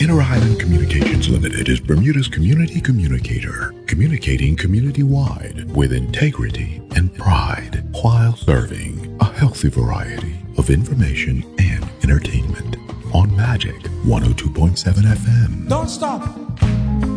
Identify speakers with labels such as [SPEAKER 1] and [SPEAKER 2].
[SPEAKER 1] Inter-Island Communications Limited is Bermuda's community communicator, communicating community-wide with integrity and pride while serving a healthy variety of information and entertainment on Magic 102.7 FM.
[SPEAKER 2] Don't stop.